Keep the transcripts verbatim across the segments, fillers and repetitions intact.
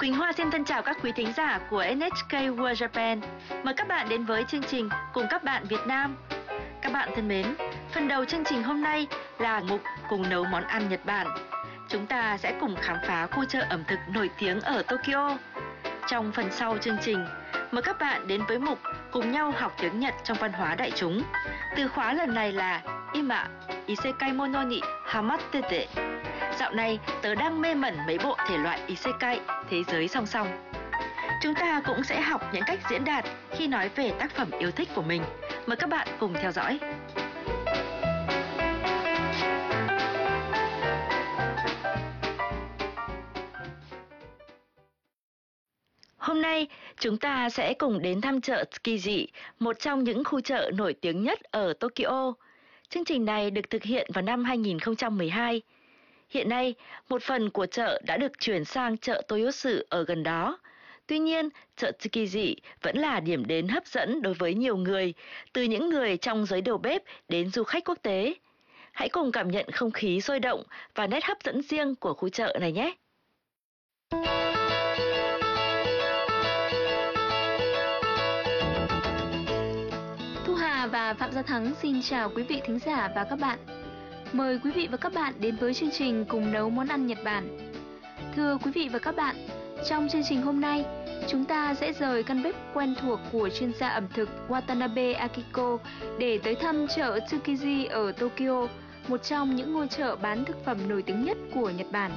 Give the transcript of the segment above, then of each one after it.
Quỳnh Hoa xin thân chào các quý thính giả của en hát ca World Japan. Mời các bạn đến với chương trình Cùng các bạn Việt Nam. Các bạn thân mến, phần đầu chương trình hôm nay là mục Cùng nấu món ăn Nhật Bản. Chúng ta sẽ cùng khám phá khu chợ ẩm thực nổi tiếng ở Tokyo. Trong phần sau chương trình, mời các bạn đến với mục Cùng nhau học tiếng Nhật trong văn hóa đại chúng. Từ khóa lần này là Ima Isekai mono ni hamatte. Dạo này tớ đang mê mẩn mấy bộ thể loại Isekai, thế giới song song. Chúng ta cũng sẽ học những cách diễn đạt khi nói về tác phẩm yêu thích của mình. Mời các bạn cùng theo dõi. Hôm nay, chúng ta sẽ cùng đến thăm chợ Tsukiji, một trong những khu chợ nổi tiếng nhất ở Tokyo. Chương trình này được thực hiện vào năm hai nghìn không trăm mười hai. Hiện nay, một phần của chợ đã được chuyển sang chợ Toyosu ở gần đó. Tuy nhiên, chợ Tsukiji vẫn là điểm đến hấp dẫn đối với nhiều người, từ những người trong giới đầu bếp đến du khách quốc tế. Hãy cùng cảm nhận không khí sôi động và nét hấp dẫn riêng của khu chợ này nhé! Thu Hà và Phạm Gia Thắng xin chào quý vị thính giả và các bạn. Mời quý vị và các bạn đến với chương trình Cùng nấu món ăn Nhật Bản. Thưa quý vị và các bạn, trong chương trình hôm nay, chúng ta sẽ rời căn bếp quen thuộc của chuyên gia ẩm thực Watanabe Akiko để tới thăm chợ Tsukiji ở Tokyo, một trong những ngôi chợ bán thực phẩm nổi tiếng nhất của Nhật Bản.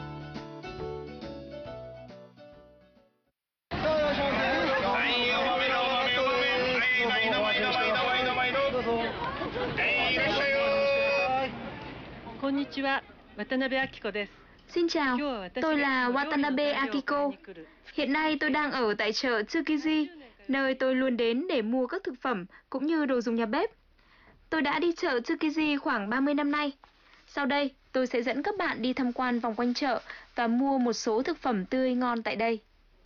Konnichiwa, Watanabe Akiko desu. Xin chào, tôi là Watanabe Akiko. Hiện nay tôi đang ở tại chợ Tsukiji, nơi tôi luôn đến để mua các thực phẩm cũng như đồ dùng nhà bếp. Tôi đã đi chợ Tsukiji khoảng ba mươi năm nay. Sau đây, tôi sẽ dẫn các bạn đi tham quan vòng quanh chợ và mua một số thực phẩm tươi ngon tại đây.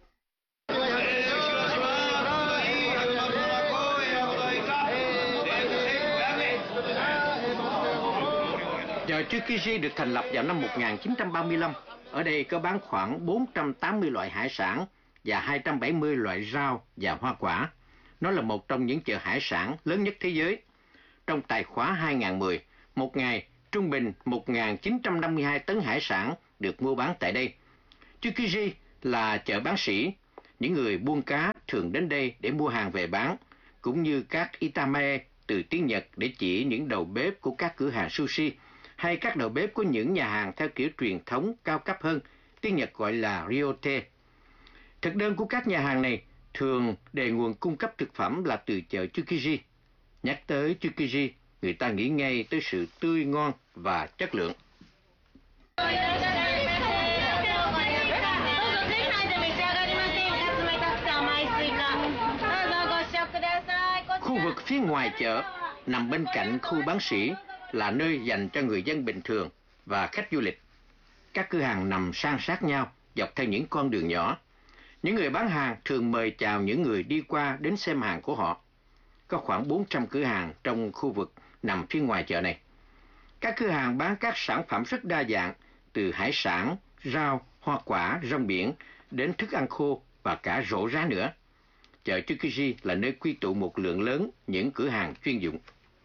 Chợ Tsukiji được thành lập vào năm một nghìn chín trăm ba mươi lăm. Ở đây có bán khoảng bốn trăm tám mươi loại hải sản và hai trăm bảy mươi loại rau và hoa quả. Nó là một trong những chợ hải sản lớn nhất thế giới. Trong tài khóa hai nghìn không trăm mười, một ngày trung bình một nghìn chín trăm năm mươi hai tấn hải sản được mua bán tại đây. Tsukiji là chợ bán sỉ. Những người buôn cá thường đến đây để mua hàng về bán, cũng như các itamae từ tiếng Nhật để chỉ những đầu bếp của các cửa hàng sushi, hay các đầu bếp của những nhà hàng theo kiểu truyền thống cao cấp hơn, tiếng Nhật gọi là ryotei. Thực đơn của các nhà hàng này thường đề nguồn cung cấp thực phẩm là từ chợ Tsukiji. Nhắc tới Tsukiji, người ta nghĩ ngay tới sự tươi ngon và chất lượng. Khu vực phía ngoài chợ nằm bên cạnh khu bán sỉ là nơi dành cho người dân bình thường và khách du lịch. Các cửa hàng nằm san sát nhau dọc theo những con đường nhỏ. Những người bán hàng thường mời chào những người đi qua đến xem hàng của họ. Có khoảng bốn trăm cửa hàng trong khu vực nằm phía ngoài chợ này. Các cửa hàng bán các sản phẩm rất đa dạng, từ hải sản, rau, hoa quả, rong biển đến thức ăn khô và cả rổ rá nữa. Chợ Tsukiji là nơi quy tụ một lượng lớn những cửa hàng chuyên dụng.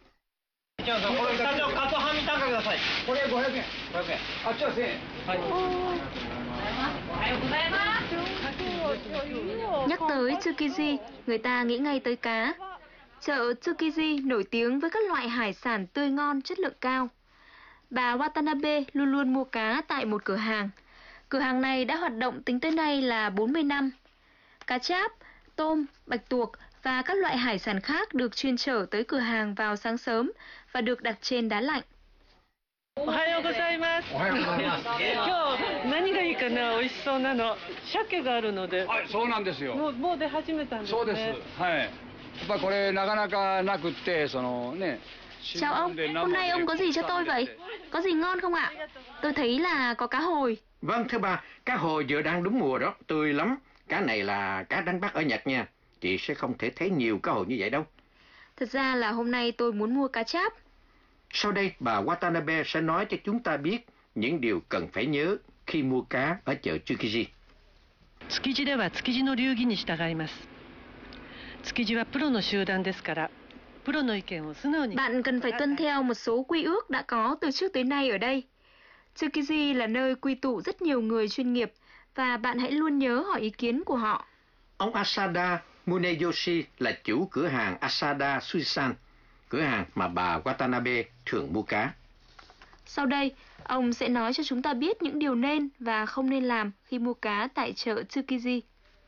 Nhắc tới Tsukiji, người ta nghĩ ngay tới cá. Chợ Tsukiji nổi tiếng với các loại hải sản tươi ngon, chất lượng cao. Bà Watanabe luôn luôn mua cá tại một cửa hàng. Cửa hàng này đã hoạt động tính tới nay là bốn mươi năm. Cá cháp, tôm, bạch tuộc và các loại hải sản khác được chuyên chở tới cửa hàng vào sáng sớm và được đặt trên đá lạnh. Ohayou gozaimasu. Kyou nani ga ii kana? Oishishou nano. Shake ga aru node. Hai,そうなんですよ。 もうもう出始めたんですね。 そうです。はい。やっぱこれなかなかなくってそのね。 Chào ông, hôm nay ông có gì cho tôi vậy? Có gì ngon không ạ? Tôi thấy là có cá hồi. Vâng thưa bà, cá hồi giờ đang đúng mùa đó, tươi lắm. Cá này là cá đánh bắt ở Nhật nha. Chị sẽ không thể thấy nhiều cá hồi như vậy đâu. Thật ra là hôm nay tôi muốn mua cá cháp. Sau đây bà Watanabe sẽ nói cho chúng ta biết những điều cần phải nhớ khi mua cá ở chợ Tsukiji. 築地では築地の流儀に従います。築地はプロの集団ですから、プロの意見を素直に。 Bạn cần phải tuân theo một số quy ước đã có từ trước tới nay ở đây. Tsukiji là nơi quy tụ rất nhiều người chuyên nghiệp và bạn hãy luôn nhớ hỏi ý kiến của họ. Ông Asada Muneyoshi là chủ cửa hàng Asada Suisan, cửa hàng mà bà Watanabe thường mua cá. Sau đây, ông sẽ nói cho chúng ta biết những điều nên và không nên làm khi mua cá tại chợ Tsukiji.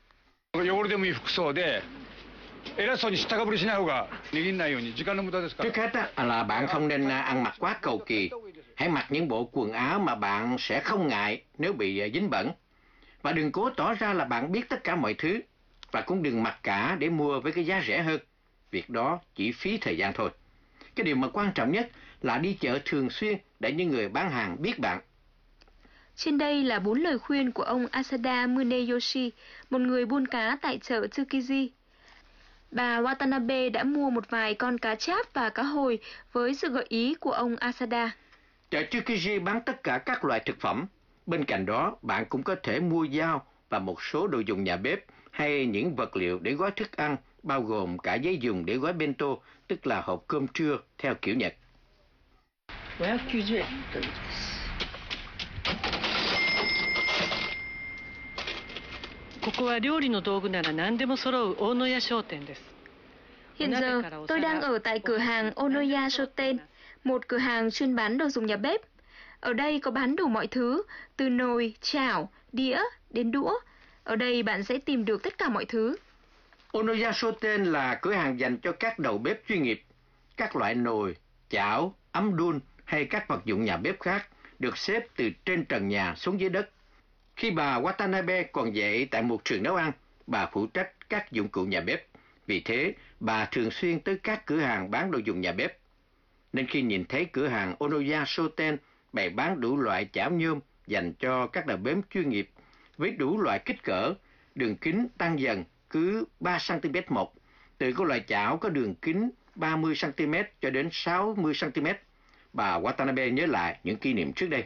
Trước hết là bạn không nên ăn mặc quá cầu kỳ. Hãy mặc những bộ quần áo mà bạn sẽ không ngại nếu bị dính bẩn. Và đừng cố tỏ ra là bạn biết tất cả mọi thứ. Và cũng đừng mặc cả để mua với cái giá rẻ hơn. Việc đó chỉ phí thời gian thôi. Cái điều mà quan trọng nhất là đi chợ thường xuyên để những người bán hàng biết bạn. Trên đây là bốn lời khuyên của ông Asada Muneyoshi, một người buôn cá tại chợ Tsukiji. Bà Watanabe đã mua một vài con cá cháp và cá hồi với sự gợi ý của ông Asada. Chợ Tsukiji bán tất cả các loại thực phẩm. Bên cạnh đó, bạn cũng có thể mua dao và một số đồ dùng nhà bếp hay những vật liệu để gói thức ăn, bao gồm cả giấy dùng để gói bento, tức là hộp cơm trưa theo kiểu Nhật. năm trăm chín mươi yen. Hiện giờ, tôi đang ở tại cửa hàng Onoya Shoten, một cửa hàng chuyên bán đồ dùng nhà bếp. Ở đây có bán đủ mọi thứ, từ nồi, chảo, đĩa đến đũa. Ở đây bạn sẽ tìm được tất cả mọi thứ. Onoya Shoten là cửa hàng dành cho các đầu bếp chuyên nghiệp. Các loại nồi, chảo, ấm đun hay các vật dụng nhà bếp khác được xếp từ trên trần nhà xuống dưới đất. Khi bà Watanabe còn dạy tại một trường nấu ăn, bà phụ trách các dụng cụ nhà bếp. Vì thế, bà thường xuyên tới các cửa hàng bán đồ dùng nhà bếp. Nên khi nhìn thấy cửa hàng Onoya Shoten bày bán đủ loại chảo nhôm dành cho các đầu bếp chuyên nghiệp với đủ loại kích cỡ, đường kính tăng dần cứ ba xăng-ti-mét một, từ các loại chảo có đường kính ba mươi xăng-ti-mét cho đến sáu mươi xăng-ti-mét. Bà Watanabe nhớ lại những kỷ niệm trước đây.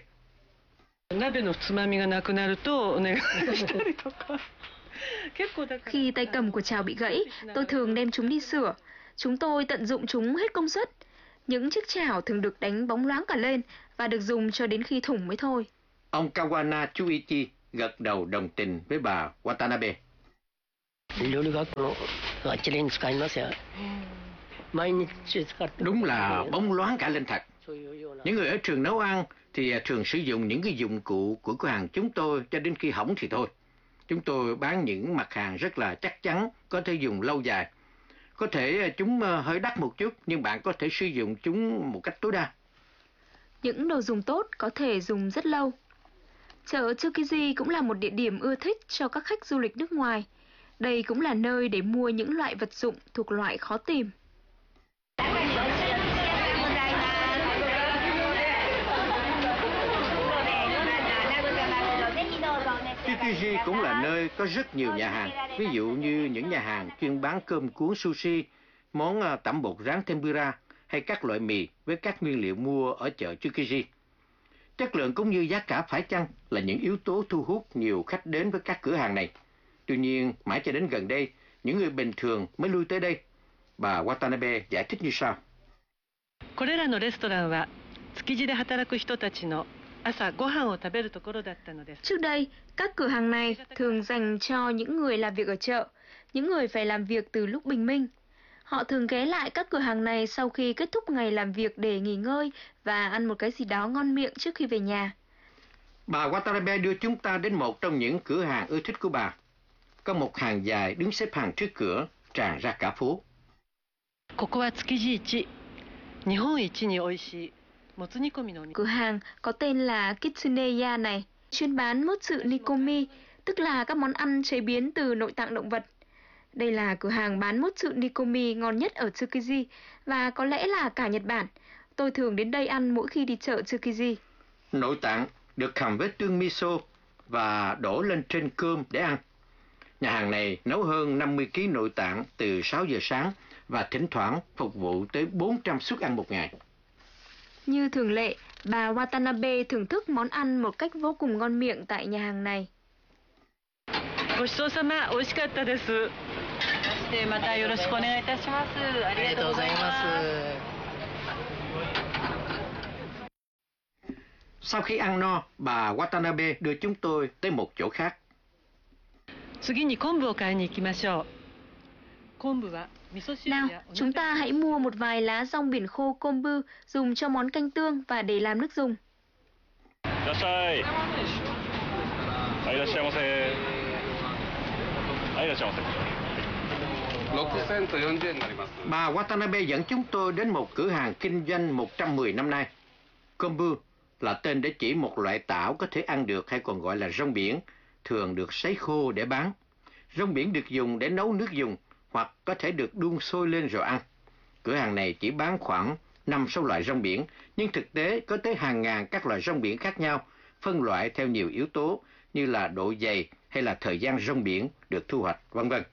Khi tay cầm của chảo bị gãy, tôi thường đem chúng đi sửa. Chúng tôi tận dụng chúng hết công suất. Những chiếc chảo thường được đánh bóng loáng cả lên và được dùng cho đến khi thủng mới thôi. Ông Kawana Chuichi gật đầu đồng tình với bà Watanabe. Đúng là bóng loáng cả lên thật. Những người ở trường nấu ăn thì thường sử dụng những cái dụng cụ của cửa hàng chúng tôi cho đến khi hỏng thì thôi. Chúng tôi bán những mặt hàng rất là chắc chắn, có thể dùng lâu dài. Có thể chúng hơi đắt một chút, nhưng bạn có thể sử dụng chúng một cách tối đa. Những đồ dùng tốt có thể dùng rất lâu. Chợ Tsukiji cũng là một địa điểm ưa thích cho các khách du lịch nước ngoài. Đây cũng là nơi để mua những loại vật dụng thuộc loại khó tìm. Tsukiji cũng là nơi có rất nhiều nhà hàng, ví dụ như những nhà hàng chuyên bán cơm cuốn sushi, món tẩm bột rán tempura hay các loại mì với các nguyên liệu mua ở chợ Tsukiji. Chất lượng cũng như giá cả phải chăng là những yếu tố thu hút nhiều khách đến với các cửa hàng này. Tuy nhiên, mãi cho đến gần đây, những người bình thường mới lui tới đây. Bà Watanabe giải thích như sau. Trước đây, các cửa hàng này thường dành cho những người làm việc ở chợ, những người phải làm việc từ lúc bình minh. Họ thường ghé lại các cửa hàng này sau khi kết thúc ngày làm việc để nghỉ ngơi và ăn một cái gì đó ngon miệng trước khi về nhà. Bà Watanabe đưa chúng ta đến một trong những cửa hàng ưa thích của bà. Có một hàng dài đứng xếp hàng trước cửa, tràn ra cả phố. Cửa hàng có tên là Kitsuneya này, chuyên bán motsu nikomi, tức là các món ăn chế biến từ nội tạng động vật. Đây là cửa hàng bán motsu nikomi ngon nhất ở Tsukiji và có lẽ là cả Nhật Bản. Tôi thường đến đây ăn mỗi khi đi chợ Tsukiji. Nội tạng được hầm với tương miso và đổ lên trên cơm để ăn. Nhà hàng này nấu hơn năm mươi ki lô gam nội tạng từ sáu giờ sáng và thỉnh thoảng phục vụ tới bốn trăm suất ăn một ngày. Như thường lệ, bà Watanabe thưởng thức món ăn một cách vô cùng ngon miệng tại nhà hàng này. ごちそうさま、美味しかったです。 でまたよろしくお願いいたします。ありがとうございます。 Sau khi ăn no, bà Watanabe đưa chúng tôi tới một chỗ khác. 次に昆布を買いに行きましょう。昆布は味噌汁 Nào, やお chúng ta hãy mua một vài lá rong biển khô kombu dùng cho món canh tương và để làm nước dùng. いらっしゃい。はい、いらっしゃいませ。はい、いらっしゃいませ。 ろくせんとよんじゅうえんになります。 Bà Watanabe dẫn chúng tôi đến một cửa hàng kinh doanh một trăm mười năm nay. Kombu là tên để chỉ một loại tảo có thể ăn được hay còn gọi là rong biển, thường được sấy khô để bán. Rong biển được dùng để nấu nước dùng hoặc có thể được đun sôi lên rồi ăn. Cửa hàng này chỉ bán khoảng năm sáu loại rong biển, nhưng thực tế có tới hàng ngàn các loại rong biển khác nhau, phân loại theo nhiều yếu tố như là độ dày hay là thời gian rong biển được thu hoạch, vân vân.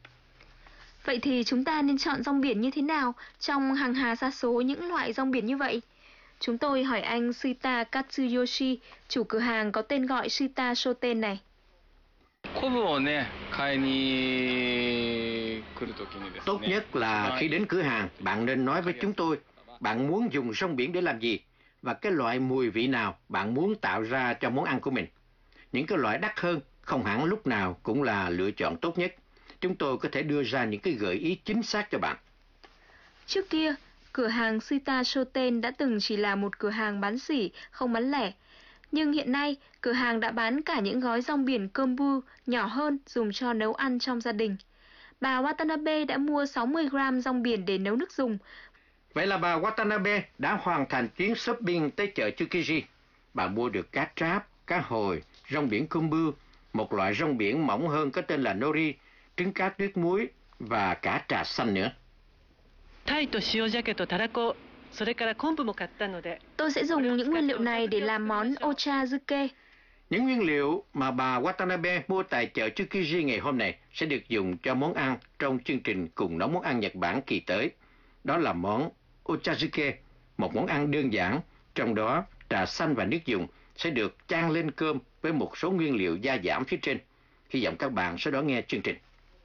Vậy thì chúng ta nên chọn rong biển như thế nào trong hàng hà sa số những loại rong biển như vậy? Chúng tôi hỏi anh Shita Katsuyoshi, chủ cửa hàng có tên gọi Shita Shoten này. 昆布をね買いに来るときにですね。 Tốt nhất là khi đến cửa hàng, bạn nên nói với chúng tôi bạn muốn dùng rong biển để làm gì và cái loại mùi vị nào bạn muốn tạo ra cho món ăn của mình. Những cái loại đắt hơn không hẳn lúc nào cũng là lựa chọn tốt nhất. Chúng tôi có thể đưa ra những cái gợi ý chính xác cho bạn. Trước kia, cửa hàng Shita Shoten đã từng chỉ là một cửa hàng bán sỉ, không bán lẻ. Nhưng hiện nay, cửa hàng đã bán cả những gói rong biển kombu nhỏ hơn dùng cho nấu ăn trong gia đình. Bà Watanabe đã mua sáu mươi gram rong biển để nấu nước dùng. Vậy là bà Watanabe đã hoàn thành chuyến shopping tới chợ Tsukiji. Bà mua được cá tráp, cá hồi, rong biển kombu, một loại rong biển mỏng hơn có tên là nori, trứng cá tuyết muối và cả trà xanh nữa. タイと塩鮭とたらこ、それから昆布も買ったので。 Tôi sẽ dùng những nguyên liệu này để làm món ochazuke. Những nguyên liệu mà bà Watanabe mua tại chợ Tsukiji ngày hôm nay sẽ được dùng cho món ăn trong chương trình cùng nấu món ăn Nhật Bản kỳ tới. Đó là món ochazuke, một món ăn đơn giản, trong đó trà xanh và nước dùng sẽ được chan lên cơm với một số nguyên liệu gia giảm phía trên. Hy vọng các bạn sẽ đón nghe chương trình.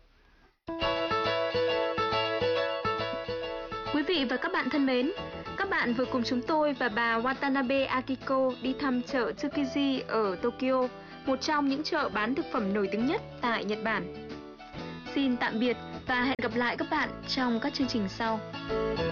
Quý vị và các bạn thân mến, các bạn vừa cùng chúng tôi và bà Watanabe Akiko đi thăm chợ Tsukiji ở Tokyo, một trong những chợ bán thực phẩm nổi tiếng nhất tại Nhật Bản. Xin tạm biệt và hẹn gặp lại các bạn trong các chương trình sau.